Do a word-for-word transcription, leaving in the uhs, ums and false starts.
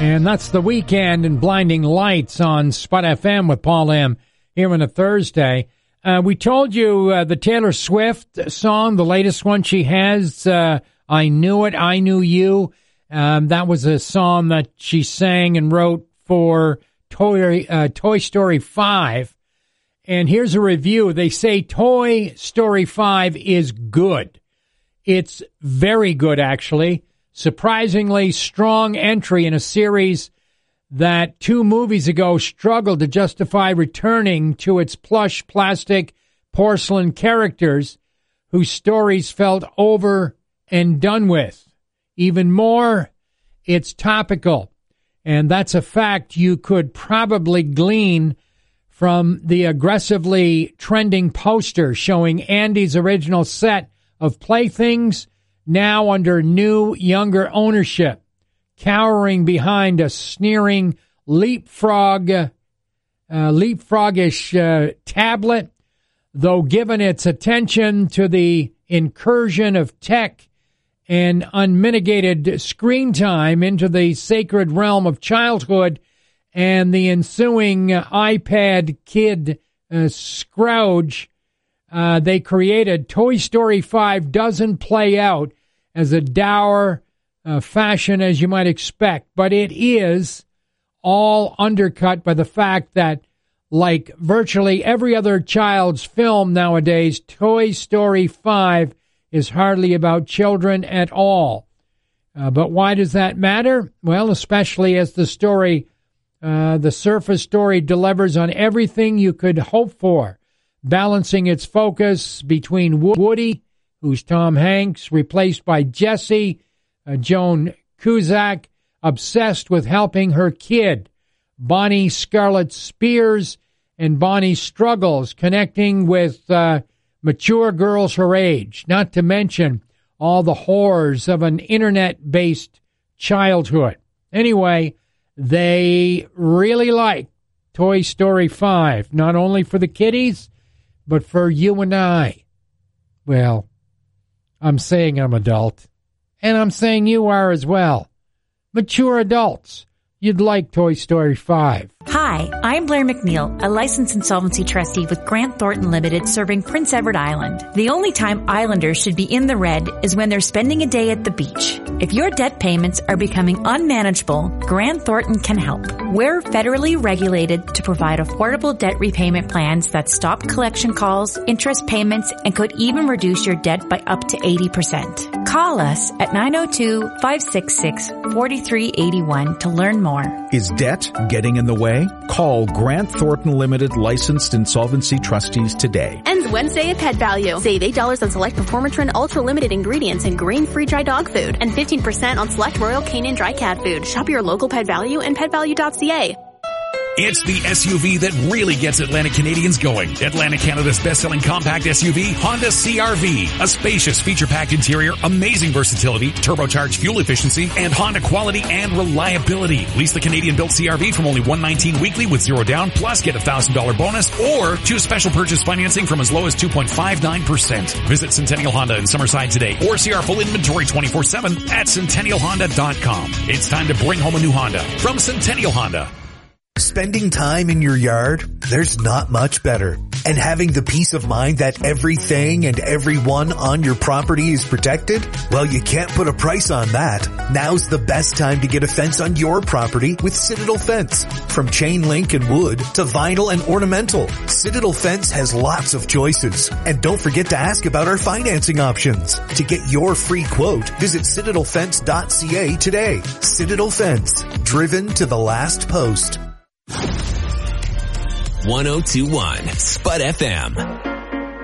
And that's The Weeknd and Blinding Lights on Spot F M with Paul M. here on a Thursday. Uh, we told you uh, the Taylor Swift song, the latest one she has, uh, I Knew It, I Knew You. Um, that was a song that she sang and wrote for Toy, uh, Toy Story five. And here's a review. They say Toy Story five is good. It's very good, actually. Surprisingly strong entry in a series that two movies ago struggled to justify returning to its plush plastic porcelain characters whose stories felt over and done with. Even more, it's topical, and that's a fact you could probably glean from the aggressively trending poster showing Andy's original set of playthings now under new, younger ownership, cowering behind a sneering leapfrog, uh, leapfrogish uh, tablet, though given its attention to the incursion of tech and unmitigated screen time into the sacred realm of childhood and the ensuing uh, iPad kid uh, scrouge uh, they created, Toy Story five doesn't play out as a dour uh, fashion as you might expect, but it is all undercut by the fact that, like virtually every other child's film nowadays, Toy Story five is hardly about children at all. Uh, but why does that matter? Well, especially as the story, uh, the surface story delivers on everything you could hope for, balancing its focus between Woody, who's Tom Hanks, replaced by Jessie, uh, Joan Cusack, obsessed with helping her kid, Bonnie Scarlet Spears, and Bonnie's struggles connecting with uh, mature girls her age, not to mention all the horrors of an internet-based childhood. Anyway, they really like Toy Story five, not only for the kiddies, but for you and I. Well, I'm saying I'm adult, and I'm saying you are as well. Mature adults. You'd like Toy Story five. Hi, I'm Blair McNeil, a licensed insolvency trustee with Grant Thornton Limited serving Prince Edward Island. The only time islanders should be in the red is when they're spending a day at the beach. If your debt payments are becoming unmanageable, Grant Thornton can help. We're federally regulated to provide affordable debt repayment plans that stop collection calls, interest payments, and could even reduce your debt by up to eighty percent. Call us at nine oh two, five six six, four three eight one to learn more. Is debt getting in the way? Call Grant Thornton Limited licensed insolvency trustees today. Ends Wednesday at Pet Value. Save eight dollars on select Performatrin Ultra Limited ingredients and grain-free dry dog food and fifteen percent on select Royal Canin dry cat food. Shop your local Pet Value and pet value dot c a. It's the S U V that really gets Atlantic Canadians going. Atlantic Canada's best-selling compact S U V, Honda C R V. A spacious, feature-packed interior, amazing versatility, turbocharged fuel efficiency, and Honda quality and reliability. Lease the Canadian-built C R V from only one hundred nineteen dollars weekly with zero down, plus get a one thousand dollars bonus, or choose special purchase financing from as low as two point five nine percent. Visit Centennial Honda in Summerside today, or see our full inventory twenty-four seven at centennial honda dot com. It's time to bring home a new Honda from Centennial Honda. Spending time in your yard, there's not much better. And having the peace of mind that everything and everyone on your property is protected? Well, you can't put a price on that. Now's the best time to get a fence on your property with Citadel Fence. From chain link and wood to vinyl and ornamental, Citadel Fence has lots of choices. And don't forget to ask about our financing options. To get your free quote, visit citadel fence dot c a today. Citadel Fence, driven to the last post. one oh two point one Spud F M.